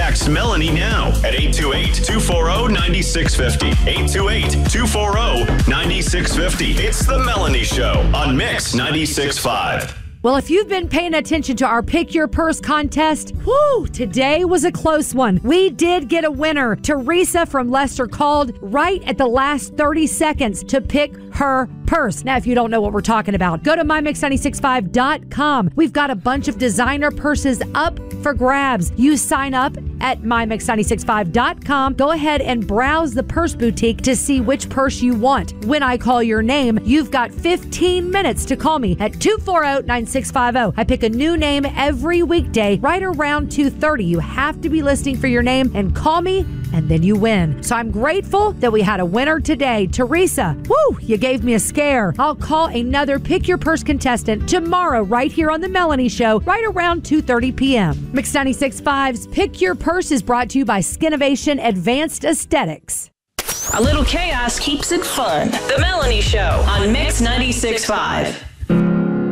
Text Melanie now at 828-240-9650. 828-240-9650. It's The Melanie Show on Mix 96.5. Well, if you've been paying attention to our Pick Your Purse contest, today was a close one. We did get a winner. Teresa from Leicester called right at the last 30 seconds to pick her purse. Now, if you don't know what we're talking about, go to mymix965.com. We've got a bunch of designer purses up for grabs. You sign up at mymix965.com. Go ahead and browse the purse boutique to see which purse you want. When I call your name, you've got 15 minutes to call me at 240-9650. I pick a new name every weekday right around 2:30. You have to be listening for your name and call me, and then you win. So I'm grateful that we had a winner today. Teresa, you gave me a scare. I'll call another Pick Your Purse contestant tomorrow right here on The Melanie Show right around 2:30 p.m. Mix 96.5's Pick Your Purse is brought to you by Skinovation Advanced Aesthetics. A little chaos keeps it fun. The Melanie Show on Mix 96.5.